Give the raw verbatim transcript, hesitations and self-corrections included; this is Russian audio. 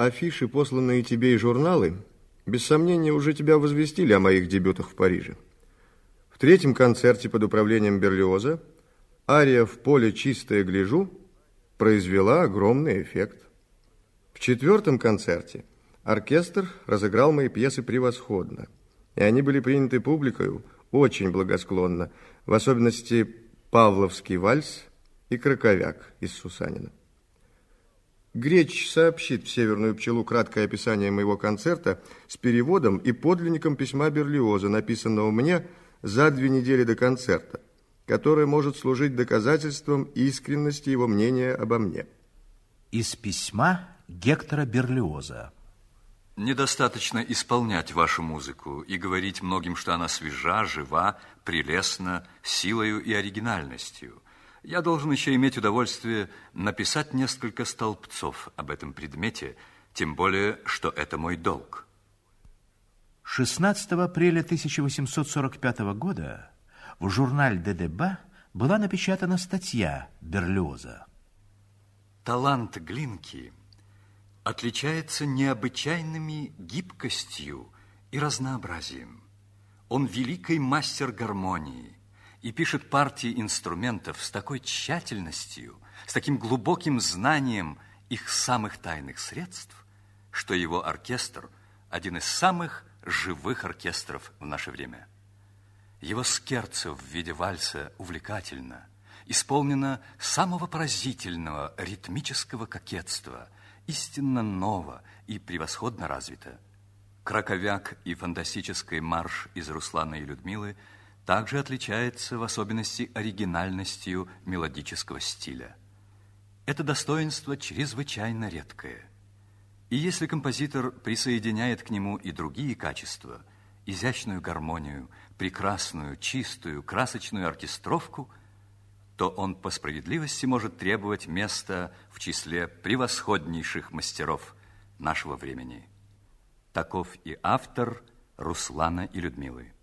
Афиши, посланные тебе и журналы, без сомнения, уже тебя возвестили о моих дебютах в Париже. В третьем концерте под управлением Берлиоза ария «В поле чистое гляжу» произвела огромный эффект. В четвертом концерте оркестр разыграл мои пьесы превосходно, и они были приняты публикою очень благосклонно, в особенности «Павловский вальс» и «Краковяк» из Сусанина. Греч сообщит в «Северную пчелу» краткое описание моего концерта с переводом и подлинником письма Берлиоза, написанного мне за две недели до концерта, которое может служить доказательством искренности его мнения обо мне. Из письма Гектора Берлиоза. Недостаточно исполнять вашу музыку и говорить многим, что она свежа, жива, прелестна, силою и оригинальностью. Я должен еще иметь удовольствие написать несколько столбцов об этом предмете, тем более, что это мой долг. шестнадцатого апреля тысяча восемьсот сорок пятого года в журнале «Де Деба» была напечатана статья Берлиоза. Талант Глинки отличается необычайными гибкостью и разнообразием. Он великий мастер гармонии и пишет партии инструментов с такой тщательностью, с таким глубоким знанием их самых тайных средств, что его оркестр – один из самых живых оркестров в наше время. Его скерцо в виде вальса увлекательно, исполнено самого поразительного ритмического кокетства, истинно ново и превосходно развито. Краковяк и фантастический марш из Руслана и Людмилы также отличается в особенности оригинальностью мелодического стиля. Это достоинство чрезвычайно редкое. И если композитор присоединяет к нему и другие качества, изящную гармонию, прекрасную, чистую, красочную оркестровку, то он по справедливости может требовать места в числе превосходнейших мастеров нашего времени. Таков и автор Руслана и Людмилы.